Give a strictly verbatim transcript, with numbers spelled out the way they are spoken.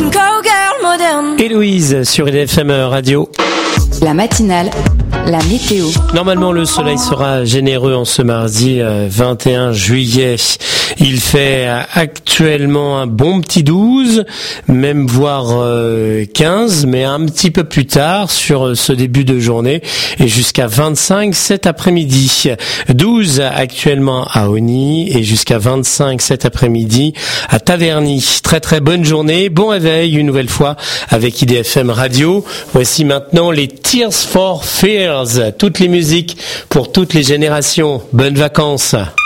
une cowgirl moderne. Héloïse sur I D F M Radio. La matinale, la météo. Normalement, le soleil sera généreux en ce mardi vingt et un juillet. Il fait actuellement un bon petit douze, même voire quinze, mais un petit peu plus tard sur ce début de journée et jusqu'à vingt-cinq cet après-midi. douze actuellement à Osny et jusqu'à vingt-cinq cet après-midi à Taverny. Très très bonne journée, bon réveil une nouvelle fois avec I D F M Radio. Voici maintenant les Tears for Fears, toutes les musiques pour toutes les générations. Bonnes vacances.